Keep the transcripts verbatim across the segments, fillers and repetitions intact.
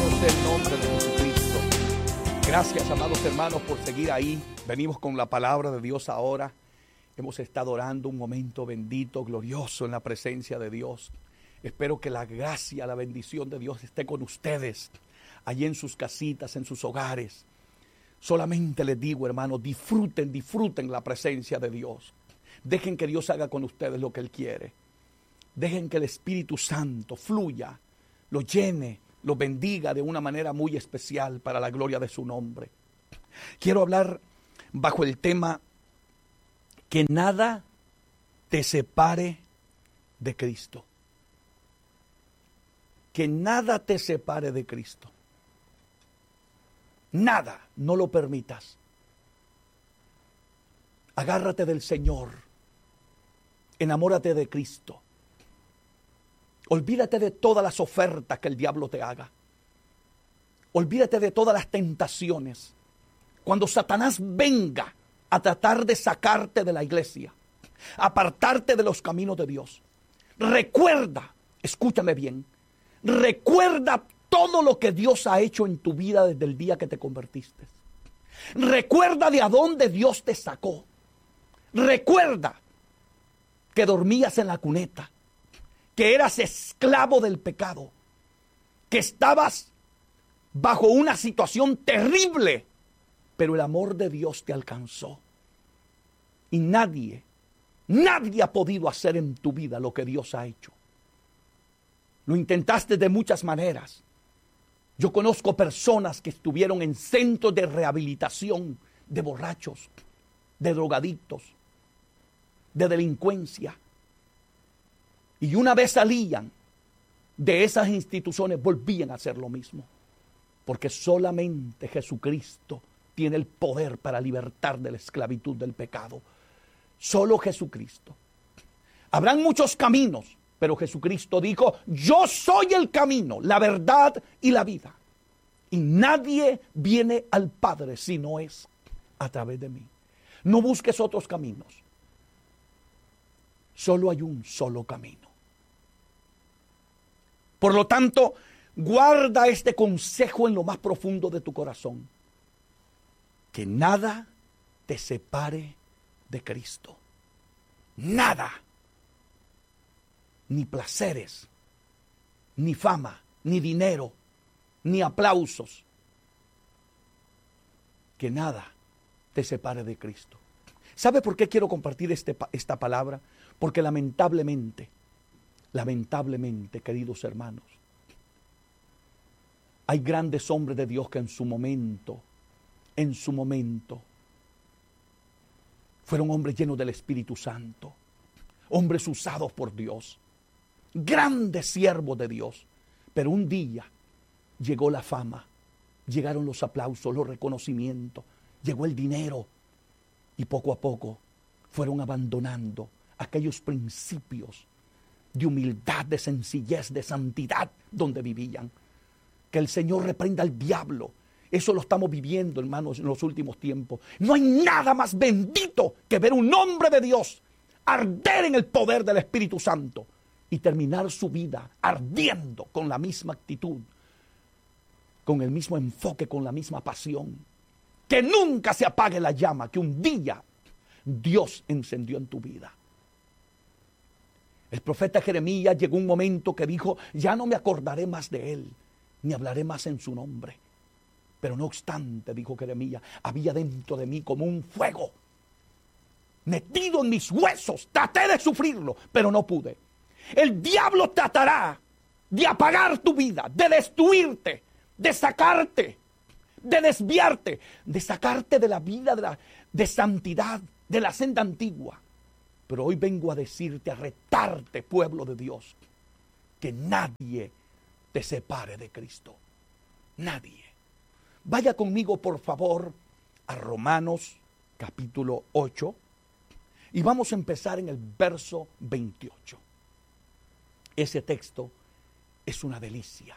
Alabado sea el nombre de Jesucristo. Gracias, amados hermanos, por seguir ahí. Venimos con la palabra de Dios ahora. Hemos estado orando un momento bendito, glorioso en la presencia de Dios. Espero que la gracia, la bendición de Dios esté con ustedes, allí en sus casitas, en sus hogares. Solamente les digo, hermanos, disfruten, disfruten la presencia de Dios. Dejen que Dios haga con ustedes lo que Él quiere. Dejen que el Espíritu Santo fluya, lo llene, lo bendiga de una manera muy especial para la gloria de su nombre. Quiero hablar bajo el tema que nada te separe de Cristo. Que nada te separe de Cristo. Nada, no lo permitas. Agárrate del Señor. Enamórate de Cristo. Olvídate de todas las ofertas que el diablo te haga. Olvídate de todas las tentaciones. Cuando Satanás venga a tratar de sacarte de la iglesia, apartarte de los caminos de Dios, recuerda, escúchame bien, recuerda todo lo que Dios ha hecho en tu vida desde el día que te convertiste. Recuerda de a dónde Dios te sacó. Recuerda que dormías en la cuneta, que eras esclavo del pecado, que estabas bajo una situación terrible, pero el amor de Dios te alcanzó. Y nadie, nadie ha podido hacer en tu vida lo que Dios ha hecho. Lo intentaste de muchas maneras. Yo conozco personas que estuvieron en centros de rehabilitación de borrachos, de drogadictos, de delincuencia. Y una vez salían de esas instituciones, volvían a hacer lo mismo. Porque solamente Jesucristo tiene el poder para libertar de la esclavitud del pecado. Solo Jesucristo. Habrán muchos caminos, pero Jesucristo dijo: yo soy el camino, la verdad y la vida. Y nadie viene al Padre si no es a través de mí. No busques otros caminos. Solo hay un solo camino. Por lo tanto, guarda este consejo en lo más profundo de tu corazón. Que nada te separe de Cristo. Nada. Ni placeres, ni fama, ni dinero, ni aplausos. Que nada te separe de Cristo. ¿Sabe por qué quiero compartir este, esta palabra? Porque lamentablemente, lamentablemente, queridos hermanos, hay grandes hombres de Dios que en su momento, en su momento, fueron hombres llenos del Espíritu Santo, hombres usados por Dios, grandes siervos de Dios, pero un día llegó la fama, llegaron los aplausos, los reconocimientos, llegó el dinero y poco a poco fueron abandonando aquellos principios de humildad, de sencillez, de santidad donde vivían. Que el Señor reprenda al diablo. Eso lo estamos viviendo, hermanos, en los últimos tiempos. No hay nada más bendito que ver un hombre de Dios arder en el poder del Espíritu Santo y terminar su vida ardiendo con la misma actitud, con el mismo enfoque, con la misma pasión. Que nunca se apague la llama que un día Dios encendió en tu vida. El profeta Jeremías llegó un momento que dijo: ya no me acordaré más de él, ni hablaré más en su nombre. Pero no obstante, dijo Jeremías, había dentro de mí como un fuego metido en mis huesos. Traté de sufrirlo, pero no pude. El diablo tratará de apagar tu vida, de destruirte, de sacarte, de desviarte, de sacarte de la vida de, la, de santidad, de la senda antigua. Pero hoy vengo a decirte, a retarte, pueblo de Dios, que nadie te separe de Cristo. Nadie. Vaya conmigo, por favor, a Romanos capítulo ocho y vamos a empezar en el verso veintiocho. Ese texto es una delicia.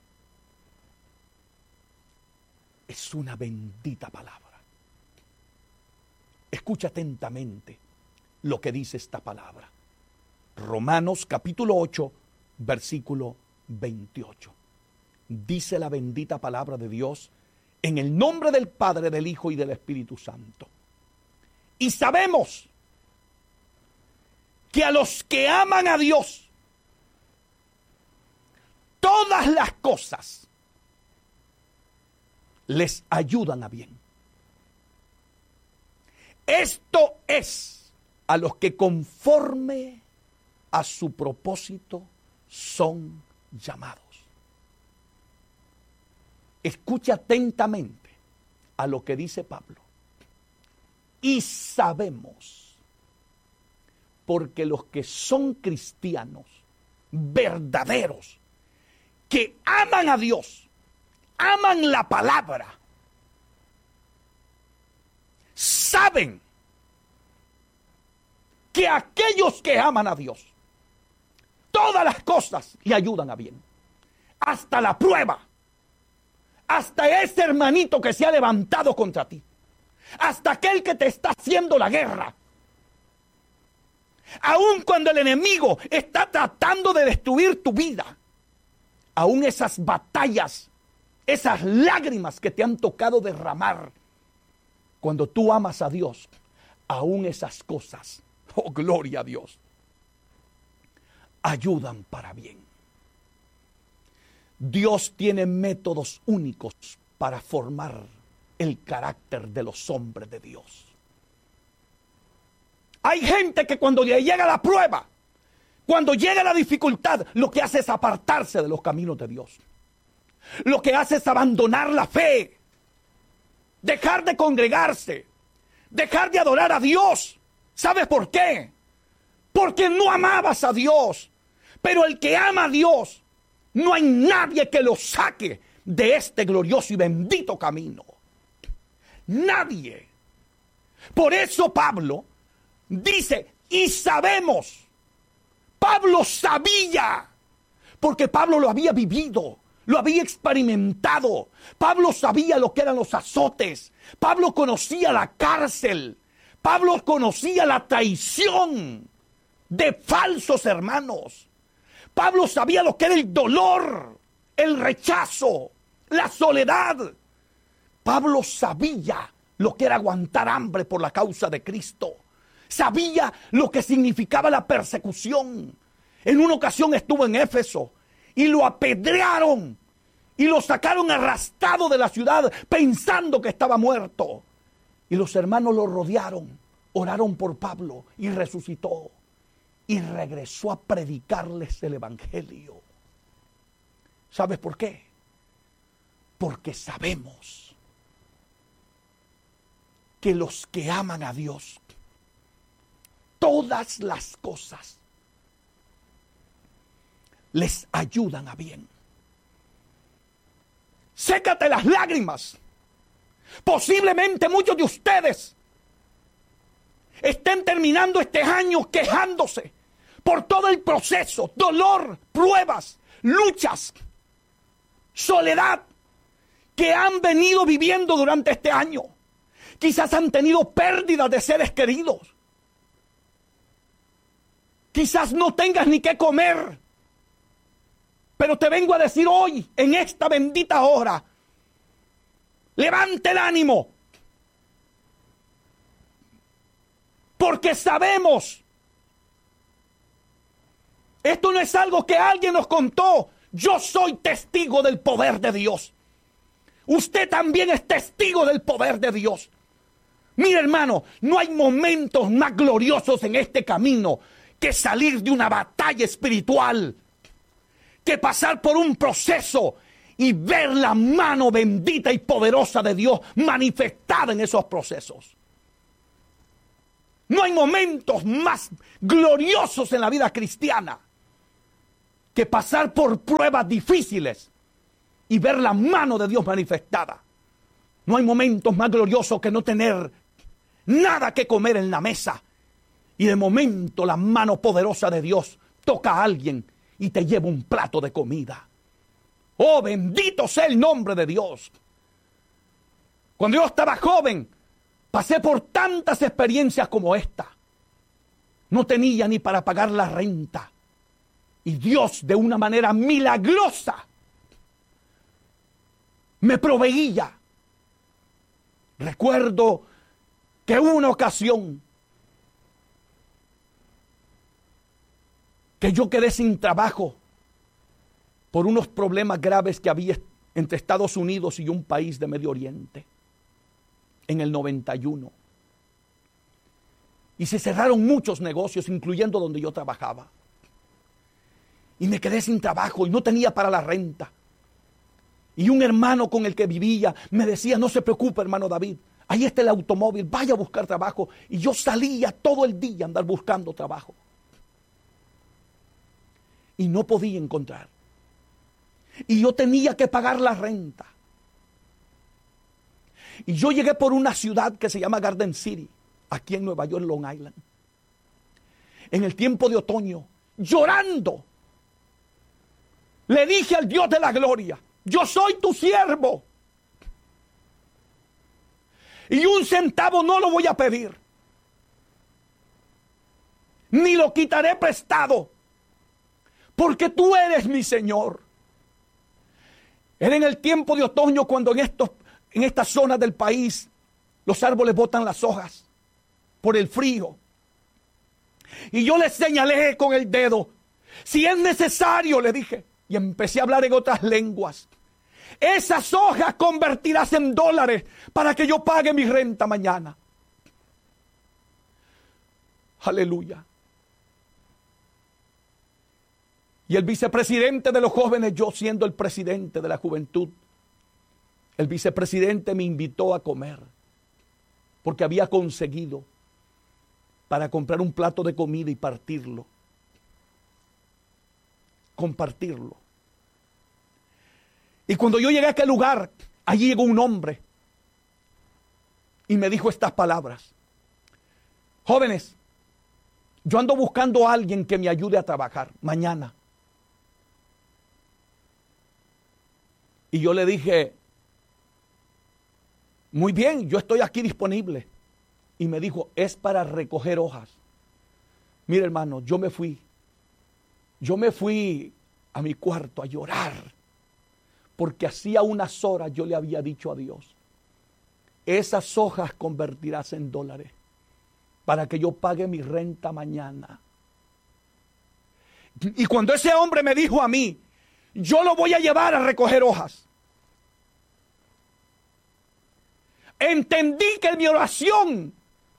Es una bendita palabra. Escucha atentamente lo que dice esta palabra. Romanos capítulo ocho, versículo veintiocho. dice la bendita palabra de Dios, en el nombre del Padre, del Hijo y del Espíritu Santo. Y sabemos que a los que aman a Dios, todas las cosas les ayudan a bien. Esto es a los que conforme a su propósito son llamados. Escucha atentamente a lo que dice Pablo. Y sabemos, porque los que son cristianos verdaderos, que aman a Dios, aman la palabra, saben que aquellos que aman a Dios, todas las cosas le ayudan a bien. Hasta la prueba, hasta ese hermanito que se ha levantado contra ti, hasta aquel que te está haciendo la guerra. Aun cuando el enemigo está tratando de destruir tu vida, aun esas batallas, esas lágrimas que te han tocado derramar, cuando tú amas a Dios, aun esas cosas, oh gloria a Dios, ayudan para bien. Dios tiene métodos únicos para formar el carácter de los hombres de Dios. Hay gente que cuando le llega la prueba, cuando llega la dificultad, lo que hace es apartarse de los caminos de Dios. Lo que hace es abandonar la fe, dejar de congregarse, dejar de adorar a Dios. ¿Sabes por qué? Porque no amabas a Dios. Pero el que ama a Dios, no hay nadie que lo saque de este glorioso y bendito camino. Nadie. Por eso Pablo dice, y sabemos. Pablo sabía, porque Pablo lo había vivido, lo había experimentado. Pablo sabía lo que eran los azotes. Pablo conocía la cárcel. Pablo conocía la traición de falsos hermanos. Pablo sabía lo que era el dolor, el rechazo, la soledad. Pablo sabía lo que era aguantar hambre por la causa de Cristo. Sabía lo que significaba la persecución. En una ocasión estuvo en Éfeso y lo apedrearon y lo sacaron arrastrado de la ciudad pensando que estaba muerto. Y los hermanos lo rodearon, oraron por Pablo y resucitó. Y regresó a predicarles el evangelio. ¿Sabes por qué? Porque sabemos que los que aman a Dios, todas las cosas les ayudan a bien. Sécate las lágrimas. Posiblemente muchos de ustedes estén terminando este año quejándose por todo el proceso, dolor, pruebas, luchas, soledad que han venido viviendo durante este año. Quizás han tenido pérdidas de seres queridos. Quizás no tengas ni qué comer. Pero te vengo a decir hoy, en esta bendita hora, levante el ánimo. Porque sabemos, esto no es algo que alguien nos contó. Yo soy testigo del poder de Dios. Usted también es testigo del poder de Dios. Mira, hermano, no hay momentos más gloriosos en este camino que salir de una batalla espiritual, que pasar por un proceso y ver la mano bendita y poderosa de Dios manifestada en esos procesos. No hay momentos más gloriosos en la vida cristiana que pasar por pruebas difíciles y ver la mano de Dios manifestada. No hay momentos más gloriosos que no tener nada que comer en la mesa y de momento la mano poderosa de Dios toca a alguien y te lleva un plato de comida. Oh, bendito sea el nombre de Dios. Cuando yo estaba joven, pasé por tantas experiencias como esta. No tenía ni para pagar la renta. Y Dios, de una manera milagrosa, me proveía. Recuerdo que hubo una ocasión que yo quedé sin trabajo por unos problemas graves que había entre Estados Unidos y un país de Medio Oriente en el noventa y uno. Y se cerraron muchos negocios, incluyendo donde yo trabajaba. Y me quedé sin trabajo y no tenía para la renta. Y un hermano con el que vivía me decía, no se preocupe, hermano David, ahí está el automóvil, vaya a buscar trabajo. Y yo salía todo el día a andar buscando trabajo. Y no podía encontrar. Y yo tenía que pagar la renta. Y yo llegué por una ciudad que se llama Garden City, aquí en Nueva York, Long Island. En el tiempo de otoño, llorando, le dije al Dios de la gloria, yo soy tu siervo. Y un centavo no lo voy a pedir. Ni lo quitaré prestado. Porque tú eres mi Señor. Era en el tiempo de otoño cuando en, estos, en estas zonas del país los árboles botan las hojas por el frío. Y yo le señalé con el dedo, si es necesario, le dije, y empecé a hablar en otras lenguas. Esas hojas convertirás en dólares para que yo pague mi renta mañana. Aleluya. Y el vicepresidente de los jóvenes, yo siendo el presidente de la juventud, el vicepresidente me invitó a comer, porque había conseguido para comprar un plato de comida y partirlo. Compartirlo. Y cuando yo llegué a aquel lugar, allí llegó un hombre y me dijo estas palabras. Jóvenes, yo ando buscando a alguien que me ayude a trabajar mañana. Y yo le dije, muy bien, yo estoy aquí disponible. Y me dijo, es para recoger hojas. Mire, hermano, yo me fui. Yo me fui a mi cuarto a llorar. Porque hacía unas horas yo le había dicho a Dios, esas hojas convertirás en dólares para que yo pague mi renta mañana. Y cuando ese hombre me dijo a mí, yo lo voy a llevar a recoger hojas, entendí que mi oración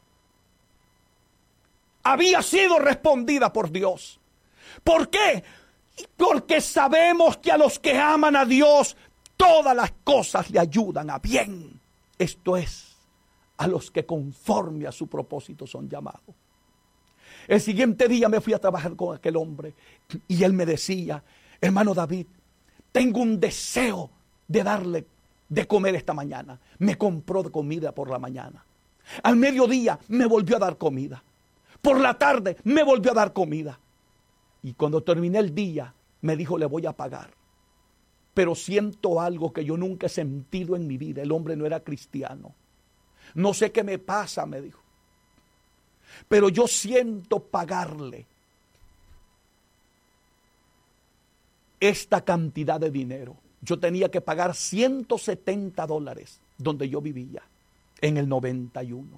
había sido respondida por Dios. ¿Por qué? Porque sabemos que a los que aman a Dios, todas las cosas le ayudan a bien. Esto es, a los que conforme a su propósito son llamados. El siguiente día me fui a trabajar con aquel hombre y él me decía, hermano David, tengo un deseo de darle de comer esta mañana. Me compró comida por la mañana. Al mediodía me volvió a dar comida. Por la tarde me volvió a dar comida. Y cuando terminé el día, me dijo, le voy a pagar. Pero siento algo que yo nunca he sentido en mi vida. El hombre no era cristiano. No sé qué me pasa, me dijo. Pero yo siento pagarle esta cantidad de dinero. Yo tenía que pagar ciento setenta dólares donde yo vivía en el noventa y uno.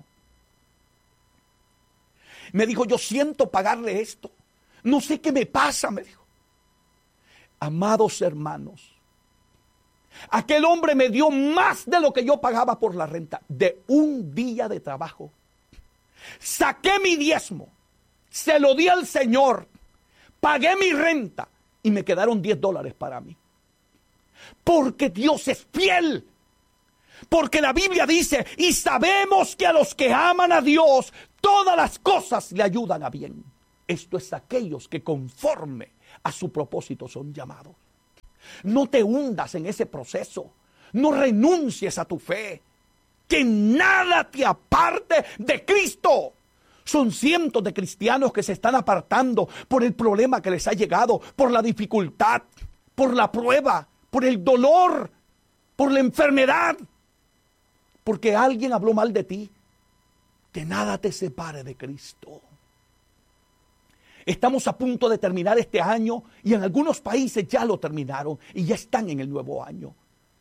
Me dijo, yo siento pagarle esto. No sé qué me pasa, me dijo. Amados hermanos, aquel hombre me dio más de lo que yo pagaba por la renta de un día de trabajo. Saqué mi diezmo, se lo di al Señor, pagué mi renta y me quedaron diez dólares para mí. Porque Dios es fiel. Porque la Biblia dice, y sabemos que a los que aman a Dios, todas las cosas le ayudan a bien. Esto es aquellos que conforme a su propósito son llamados. No te hundas en ese proceso. No renuncies a tu fe. Que nada te aparte de Cristo. Son cientos de cristianos que se están apartando por el problema que les ha llegado, por la dificultad, por la prueba, por el dolor, por la enfermedad. Porque alguien habló mal de ti. Que nada te separe de Cristo. Estamos a punto de terminar este año y en algunos países ya lo terminaron y ya están en el nuevo año.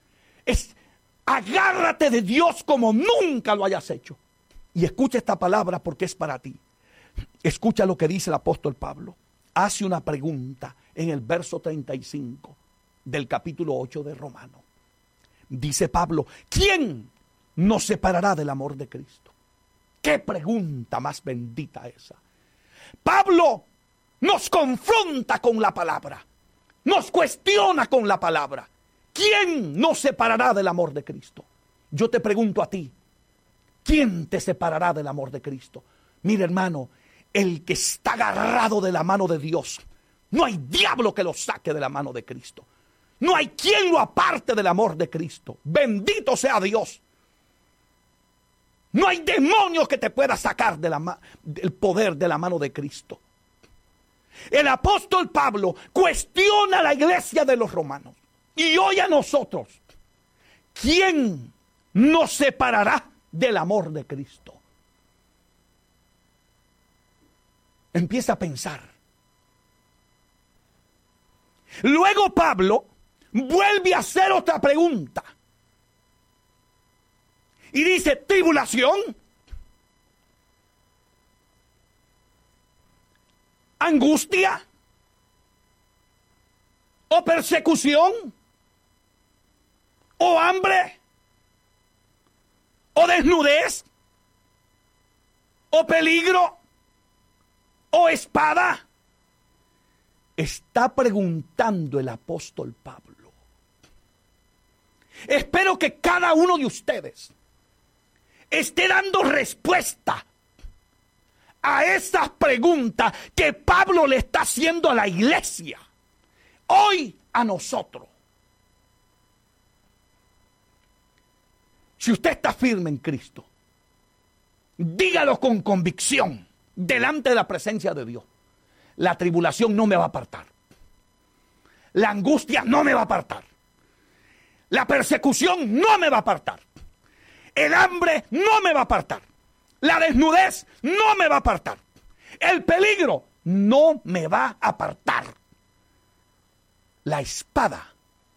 Es, agárrate de Dios como nunca lo hayas hecho. Y escucha esta palabra porque es para ti. Escucha lo que dice el apóstol Pablo. Hace una pregunta en el verso treinta y cinco del capítulo ocho de Romanos. Dice Pablo, ¿quién nos separará del amor de Cristo? ¡Qué pregunta más bendita esa! Pablo nos confronta con la palabra, nos cuestiona con la palabra. ¿Quién nos separará del amor de Cristo? Yo te pregunto a ti, ¿quién te separará del amor de Cristo? Mira, hermano, el que está agarrado de la mano de Dios, no hay diablo que lo saque de la mano de Cristo. No hay quien lo aparte del amor de Cristo. Bendito sea Dios. No hay demonio que te pueda sacar de la, del poder de la mano de Cristo. El apóstol Pablo cuestiona a la iglesia de los romanos. Y hoy a nosotros, ¿quién nos separará del amor de Cristo? Empieza a pensar. Luego Pablo vuelve a hacer otra pregunta. Y dice, tribulación, angustia, o persecución, o hambre, o desnudez, o peligro, o espada. Está preguntando el apóstol Pablo. Espero que cada uno de ustedes esté dando respuesta a esas preguntas que Pablo le está haciendo a la iglesia. Hoy a nosotros. Si usted está firme en Cristo, dígalo con convicción delante de la presencia de Dios. La tribulación no me va a apartar. La angustia no me va a apartar. La persecución no me va a apartar. El hambre no me va a apartar. La desnudez no me va a apartar. El peligro no me va a apartar. La espada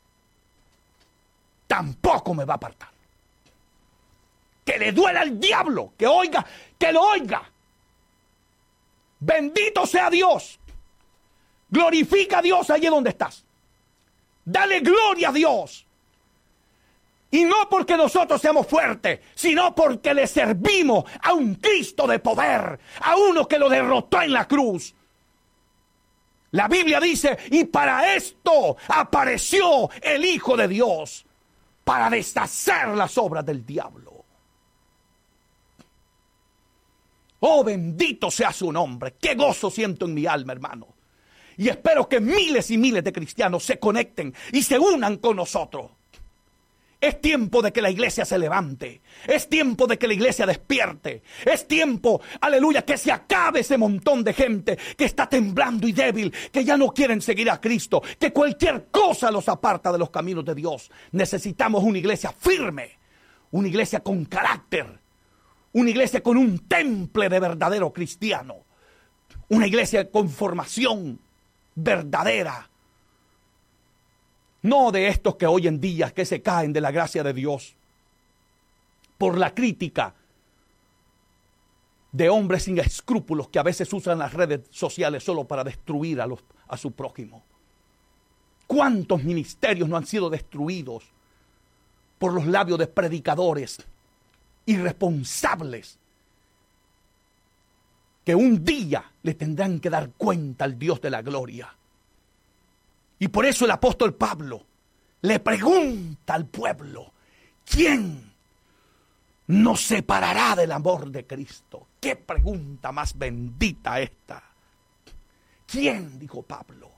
tampoco me va a apartar. Que le duela al diablo, que oiga, que lo oiga. Bendito sea Dios. Glorifica a Dios allí donde estás. Dale gloria a Dios. Y no porque nosotros seamos fuertes, sino porque le servimos a un Cristo de poder, a uno que lo derrotó en la cruz. La Biblia dice, y para esto apareció el Hijo de Dios, para deshacer las obras del diablo. Oh, bendito sea su nombre. Qué gozo siento en mi alma, hermano. Y espero que miles y miles de cristianos se conecten y se unan con nosotros. Es tiempo de que la iglesia se levante. Es tiempo de que la iglesia despierte. Es tiempo, aleluya, que se acabe ese montón de gente que está temblando y débil, que ya no quieren seguir a Cristo, que cualquier cosa los aparta de los caminos de Dios. Necesitamos una iglesia firme, una iglesia con carácter, una iglesia con un temple de verdadero cristiano, una iglesia con formación verdadera. No de estos que hoy en día que se caen de la gracia de Dios por la crítica de hombres sin escrúpulos que a veces usan las redes sociales solo para destruir a, los, a su prójimo. ¿Cuántos ministerios no han sido destruidos por los labios de predicadores irresponsables que un día le tendrán que dar cuenta al Dios de la gloria? Y por eso el apóstol Pablo le pregunta al pueblo, ¿quién nos separará del amor de Cristo? ¡Qué pregunta más bendita esta! ¿Quién? Dijo Pablo.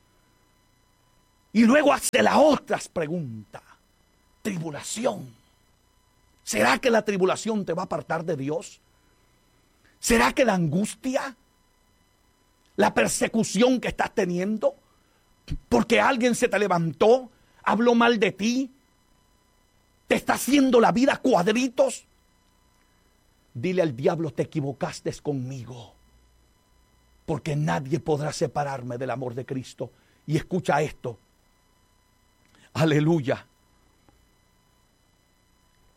Y luego hace las otras preguntas. Tribulación. ¿Será que la tribulación te va a apartar de Dios? ¿Será que la angustia, la persecución que estás teniendo, porque alguien se te levantó, habló mal de ti, te está haciendo la vida cuadritos? Dile al diablo, te equivocaste conmigo, porque nadie podrá separarme del amor de Cristo. Y escucha esto, aleluya.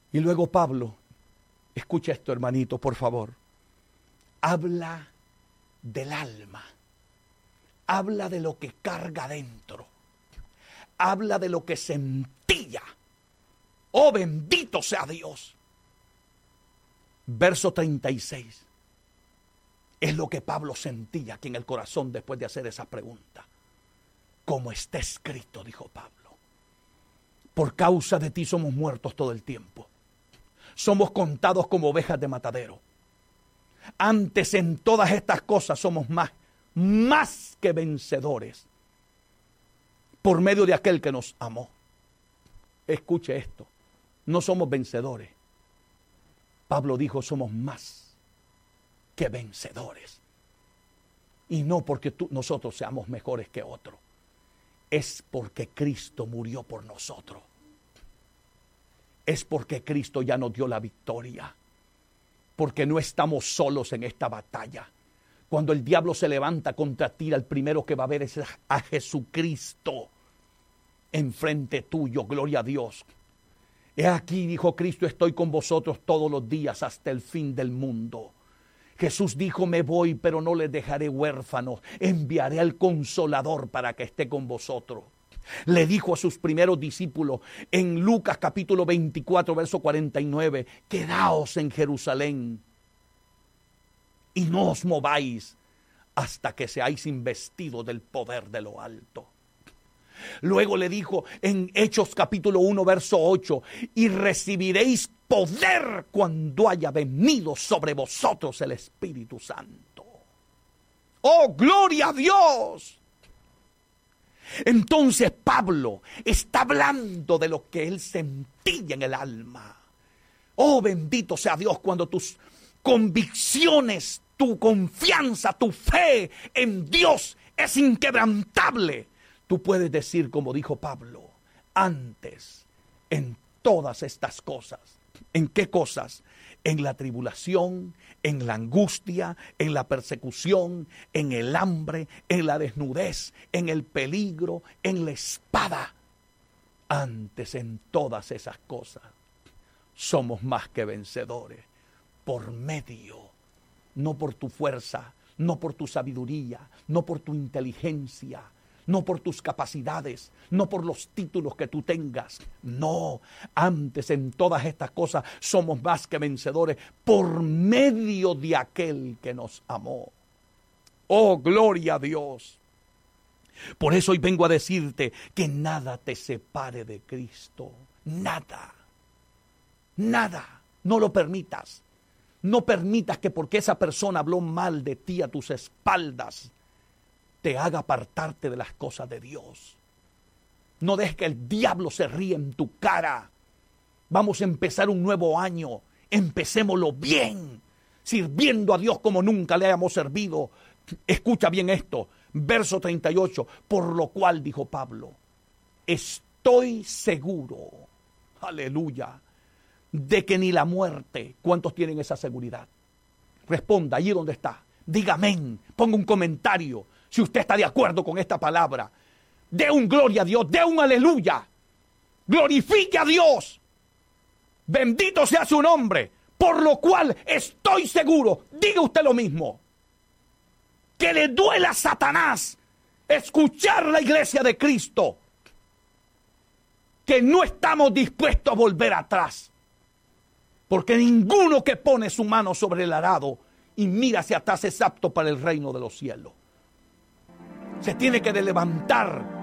Y luego Pablo, escucha esto, hermanito, por favor. Habla del alma. Habla de lo que carga dentro. Habla de lo que sentía. Oh, bendito sea Dios. Verso treinta y seis. Es lo que Pablo sentía aquí en el corazón después de hacer esa pregunta. Como está escrito, dijo Pablo. Por causa de ti somos muertos todo el tiempo. Somos contados como ovejas de matadero. Antes en todas estas cosas somos más, más que vencedores. Por medio de aquel que nos amó. Escuche esto. No somos vencedores. Pablo dijo, somos más que vencedores. Y no porque tú, nosotros seamos mejores que otros. Es porque Cristo murió por nosotros. Es porque Cristo ya nos dio la victoria. Porque no estamos solos en esta batalla. Cuando el diablo se levanta contra ti, el primero que va a ver es a Jesucristo enfrente tuyo. Gloria a Dios. He aquí, dijo Cristo, estoy con vosotros todos los días hasta el fin del mundo. Jesús dijo, me voy, pero no les dejaré huérfanos. Enviaré al Consolador para que esté con vosotros. Le dijo a sus primeros discípulos en Lucas capítulo veinticuatro, verso cuarenta y nueve, quedaos en Jerusalén y no os mováis hasta que seáis investidos del poder de lo alto. Luego le dijo en Hechos capítulo uno, verso ocho, y recibiréis poder cuando haya venido sobre vosotros el Espíritu Santo. ¡Oh, gloria a Dios! Entonces Pablo está hablando de lo que él sentía en el alma. Oh, bendito sea Dios, cuando tus convicciones, tu confianza, tu fe en Dios es inquebrantable. Tú puedes decir, como dijo Pablo, antes en todas estas cosas. ¿En qué cosas? En la tribulación, en la angustia, en la persecución, en el hambre, en la desnudez, en el peligro, en la espada. Antes en todas esas cosas somos más que vencedores por medio, no por tu fuerza, no por tu sabiduría, no por tu inteligencia, no por tus capacidades, no por los títulos que tú tengas. No, antes en todas estas cosas somos más que vencedores por medio de aquel que nos amó. Oh, gloria a Dios. Por eso hoy vengo a decirte que nada te separe de Cristo. Nada. Nada. No lo permitas. No permitas que porque esa persona habló mal de ti a tus espaldas, te haga apartarte de las cosas de Dios. No dejes que el diablo se ríe en tu cara. Vamos a empezar un nuevo año. Empecémoslo bien, sirviendo a Dios como nunca le hayamos servido. Escucha bien esto, verso treinta y ocho. Por lo cual, dijo Pablo, estoy seguro, aleluya, de que ni la muerte. ¿Cuántos tienen esa seguridad? Responda allí donde está. Diga amén, ponga un comentario. Si usted está de acuerdo con esta palabra, dé un gloria a Dios, dé un aleluya. Glorifique a Dios. Bendito sea su nombre. Por lo cual estoy seguro, diga usted lo mismo, que le duela a Satanás escuchar la iglesia de Cristo, que no estamos dispuestos a volver atrás. Porque ninguno que pone su mano sobre el arado y mira hacia atrás es apto para el reino de los cielos. Se tiene que levantar